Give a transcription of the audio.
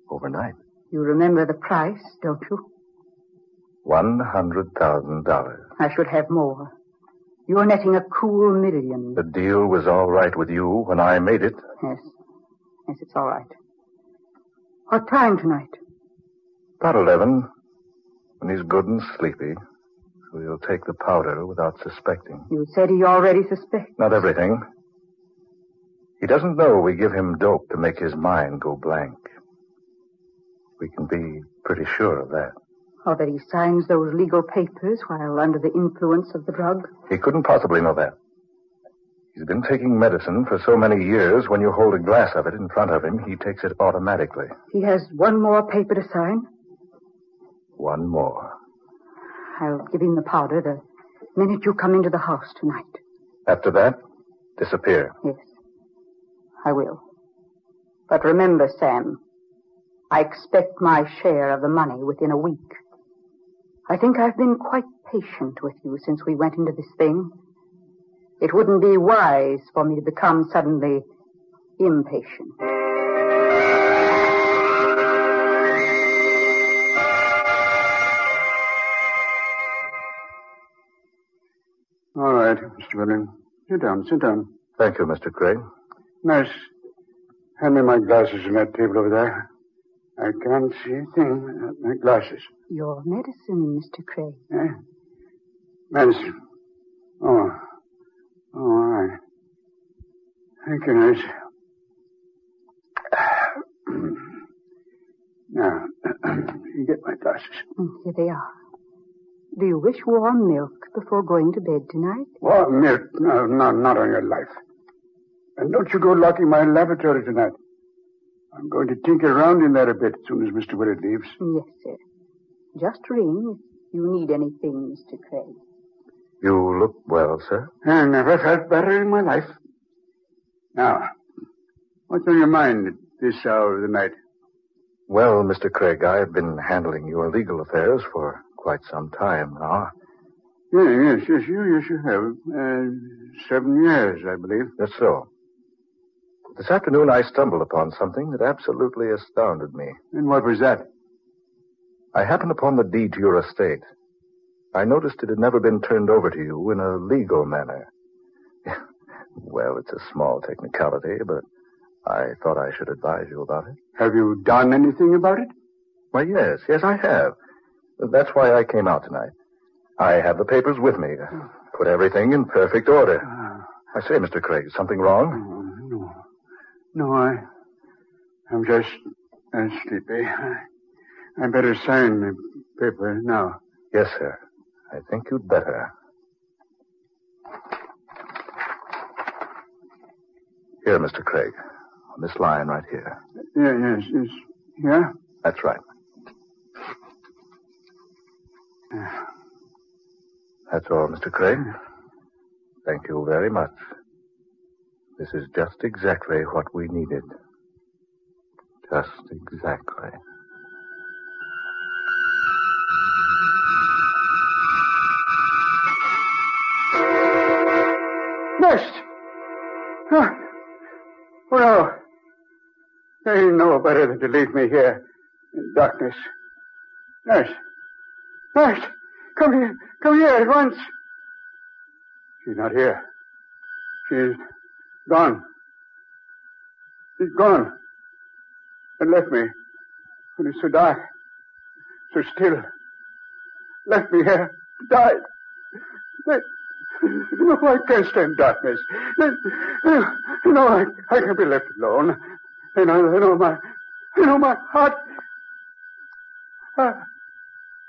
Overnight. You remember the price, don't you? $100,000. I should have more. You're netting a cool $1 million. The deal was all right with you when I made it. Yes. Yes, it's all right. What time tonight? About 11. When he's good and sleepy. So he'll take the powder without suspecting. You said he already suspects. Not everything. He doesn't know we give him dope to make his mind go blank. We can be pretty sure of that. Or that he signs those legal papers while under the influence of the drug? He couldn't possibly know that. He's been taking medicine for so many years. When you hold a glass of it in front of him, he takes it automatically. He has one more paper to sign? One more. I'll give him the powder the minute you come into the house tonight. After that, disappear. Yes, I will. But remember, Sam, I expect my share of the money within a week. I think I've been quite patient with you since we went into this thing. It wouldn't be wise for me to become suddenly impatient. All right, Mr. Willing. Sit down. Thank you, Mr. Craig. Nurse, hand me my glasses on that table over there. I can't see a thing without my glasses. Your medicine, Mr. Craig. Eh? Medicine. Oh, all right. Thank you, nurse. Now, you get my glasses. Here they are. Do you wish warm milk before going to bed tonight? Warm milk? No, not on your life. And don't you go locking my laboratory tonight. I'm going to tinker around in there a bit as soon as Mr. Willard leaves. Yes, sir. Just ring if you need anything, Mr. Craig. You look well, sir. I never felt better in my life. Now, what's on your mind at this hour of the night? Well, Mr. Craig, I've been handling your legal affairs for quite some time now. Yes, you have. 7 years, I believe. That's so. This afternoon I stumbled upon something that absolutely astounded me. And what was that? I happened upon the deed to your estate. I noticed it had never been turned over to you in a legal manner. Well, it's a small technicality, but I thought I should advise you about it. Have you done anything about it? Why, yes, I have. That's why I came out tonight. I have the papers with me. Put everything in perfect order. I say, Mr. Craig, is something wrong? No, I'm just sleepy. I better sign the paper now. Yes, sir. I think you'd better. Here, Mr. Craig. On this line right here. Yes. Here? That's right. That's all, Mr. Craig. Thank you very much. This is just exactly what we needed. Just exactly. Nurse! Oh, no. They know better than to leave me here in darkness. Nurse! Come here at once. She's not here. She's gone. She's gone. And left me when it's so dark, so still. Left me here to die. No, I can't stand darkness. No, I can't be left alone. I know my heart.